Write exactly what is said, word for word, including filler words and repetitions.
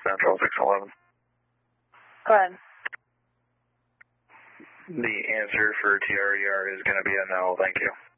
Central six eleven. Go ahead. The answer for T R E R is going to be a no, thank you.